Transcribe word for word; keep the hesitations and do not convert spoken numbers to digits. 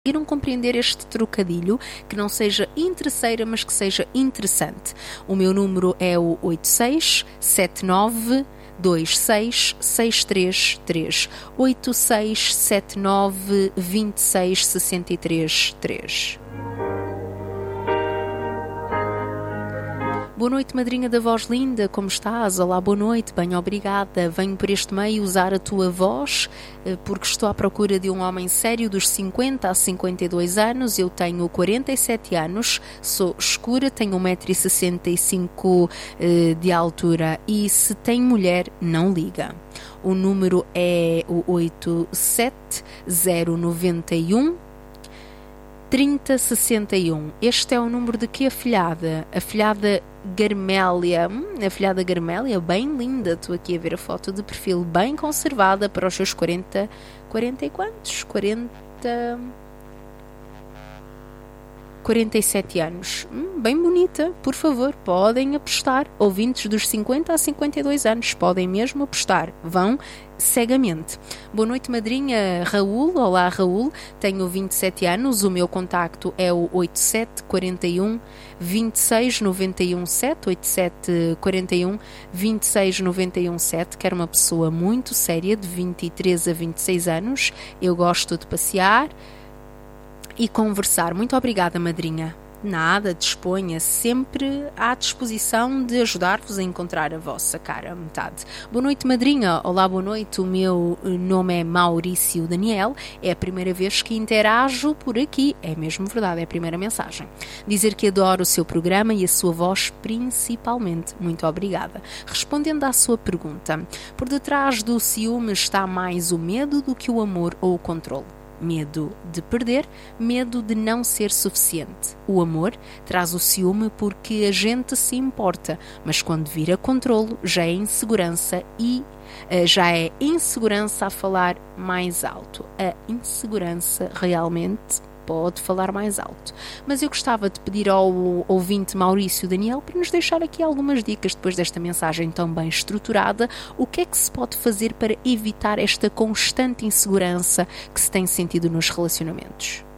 Conseguiram compreender este trocadilho, que não seja interesseira, mas que seja interessante. O meu número é o oito seis sete nove dois seis seis três três, oito seis sete nove dois seis seis três três. Boa noite, madrinha da voz linda, como estás? Olá, boa noite, bem obrigada. Venho por este meio usar a tua voz porque estou à procura de um homem sério dos cinquenta a cinquenta e dois anos. Eu tenho quarenta e sete anos, sou escura, tenho um metro e sessenta e cinco de altura e se tem mulher, não liga. O número é o oito sete zero nove um trinta sessenta e um. Este é o número de que afilhada? Afilhada Garmélia. Hum, afilhada Garmélia, bem linda. Estou aqui a ver a foto de perfil, bem conservada para os seus quarenta. quarenta e quantos? quarenta. quarenta e sete anos. Hum, bem bonita, por favor, podem apostar. Ouvintes dos cinquenta a cinquenta e dois anos, podem mesmo apostar. Vão cegamente. Boa noite, madrinha. Raul, olá Raul, tenho vinte e sete anos, o meu contacto é o oito sete quatro um dois seis nove um sete, oito sete quatro um dois seis nove um sete, quero uma pessoa muito séria, de vinte e três a vinte e seis anos, eu gosto de passear e conversar. Muito obrigada, madrinha. Nada, disponha, sempre à disposição de ajudar-vos a encontrar a vossa cara metade. Boa noite, madrinha. Olá, boa noite. O meu nome é Maurício Daniel. É a primeira vez que interajo por aqui. É mesmo verdade, é a primeira mensagem. Dizer que adoro o seu programa e a sua voz principalmente. Muito obrigada. Respondendo à sua pergunta, por detrás do ciúme está mais o medo do que o amor ou o controle. Medo de perder, medo de não ser suficiente. O amor traz o ciúme porque a gente se importa, mas quando vira controlo já é insegurança e uh, já é insegurança a falar mais alto. A insegurança realmente pode falar mais alto. Mas eu gostava de pedir ao ouvinte Maurício Daniel para nos deixar aqui algumas dicas depois desta mensagem tão bem estruturada. O que é que se pode fazer para evitar esta constante insegurança que se tem sentido nos relacionamentos?